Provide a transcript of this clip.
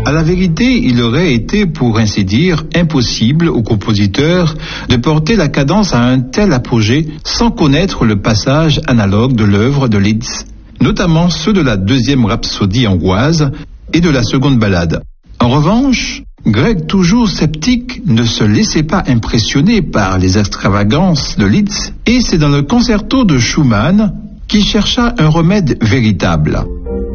À la vérité, il aurait été, pour ainsi dire, impossible au compositeur de porter la cadence à un tel apogée sans connaître le passage analogue de l'œuvre de Liszt, notamment ceux de la deuxième rhapsodie hongroise et de la seconde ballade. En revanche, Grieg, toujours sceptique, ne se laissait pas impressionner par les extravagances de Liszt, et c'est dans le concerto de Schumann qu'il chercha un remède véritable.